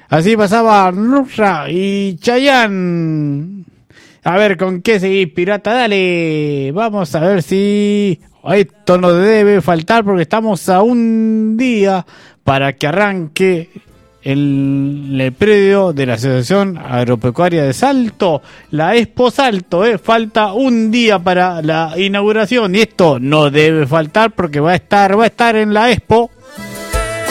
Así pasaba Nusra y Chayanne. A ver, ¿con qué seguís, pirata? Dale, vamos a ver si esto no debe faltar porque estamos a un día para que arranque el predio de la Asociación Agropecuaria de Salto, la Expo Salto. Falta un día para la inauguración y esto no debe faltar porque va a estar en la Expo.